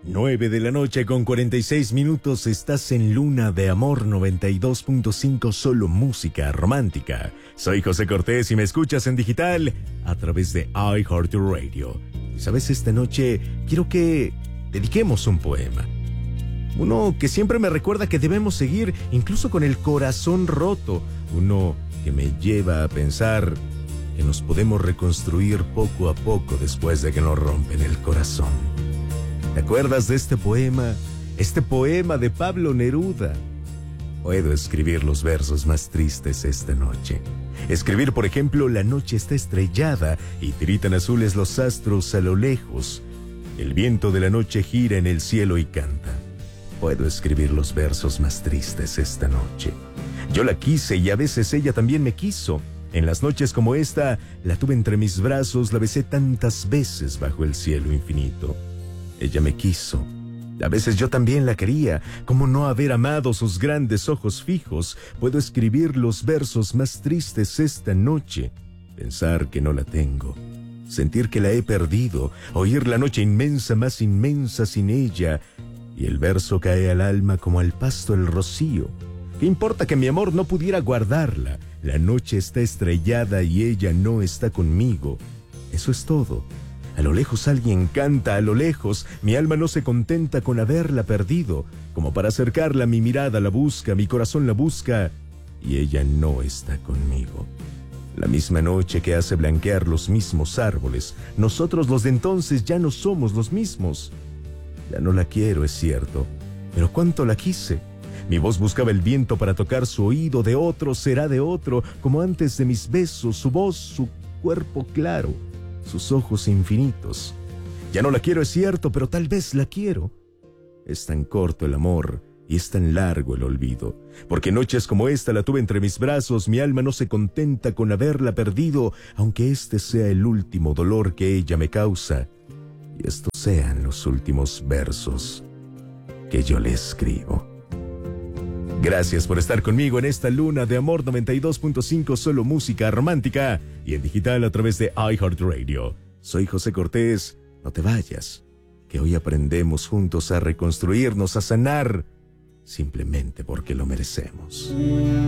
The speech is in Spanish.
9 de la noche con 46 minutos, estás en Luna de Amor 92.5, solo música romántica. Soy José Cortés y me escuchas en digital a través de iHeartRadio. Y sabes, esta noche quiero que dediquemos un poema. Uno que siempre me recuerda que debemos seguir incluso con el corazón roto. Uno que me lleva a pensar que nos podemos reconstruir poco a poco después de que nos rompen el corazón. ¿Te acuerdas de este poema? Este poema de Pablo Neruda. Puedo escribir los versos más tristes esta noche. Escribir, por ejemplo, la noche está estrellada y tiritan azules los astros a lo lejos. El viento de la noche gira en el cielo y canta. Puedo escribir los versos más tristes esta noche. Yo la quise y a veces ella también me quiso. En las noches como esta, la tuve entre mis brazos, la besé tantas veces bajo el cielo infinito. Ella me quiso. A veces yo también la quería. ¿Cómo no haber amado sus grandes ojos fijos? Puedo escribir los versos más tristes esta noche. Pensar que no la tengo. Sentir que la he perdido. Oír la noche inmensa, más inmensa sin ella. Y el verso cae al alma como al pasto el rocío. ¿Qué importa que mi amor no pudiera guardarla? La noche está estrellada y ella no está conmigo. Eso es todo. A lo lejos alguien canta, a lo lejos mi alma no se contenta con haberla perdido. Como para acercarla mi mirada la busca, mi corazón la busca y ella no está conmigo. La misma noche que hace blanquear los mismos árboles, nosotros los de entonces ya no somos los mismos. Ya no la quiero, es cierto, pero cuánto la quise. Mi voz buscaba el viento para tocar su oído, de otro será de otro, como antes de mis besos, su voz, su cuerpo claro, sus ojos infinitos. Ya no la quiero, es cierto, pero tal vez la quiero. Es tan corto el amor y es tan largo el olvido, porque noches como esta la tuve entre mis brazos, mi alma no se contenta con haberla perdido, aunque este sea el último dolor que ella me causa, y estos sean los últimos versos que yo le escribo. Gracias por estar conmigo en esta Luna de Amor 92.5, solo música romántica y en digital a través de iHeartRadio. Soy José Cortés, no te vayas, que hoy aprendemos juntos a reconstruirnos, a sanar, simplemente porque lo merecemos.